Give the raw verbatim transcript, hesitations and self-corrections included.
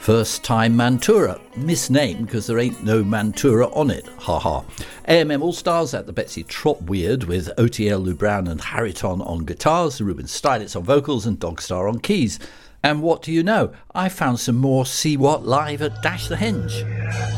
First Time Mantura, misnamed because there ain't no Mantura on it, haha. A M M All-Stars at the Betsy Trot Weird with O T L, Lou Brown and Harriton on guitars, Ruben Stylitz on vocals and Dogstar on keys. And what do you know? I found some more See What live at Dash the Henge.